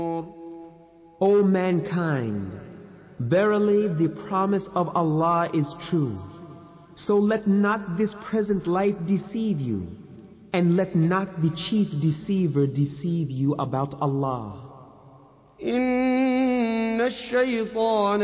O mankind, verily the promise of Allah is true. So let not this present life deceive you, and let not the chief deceiver deceive you about Allah. إن الشيطان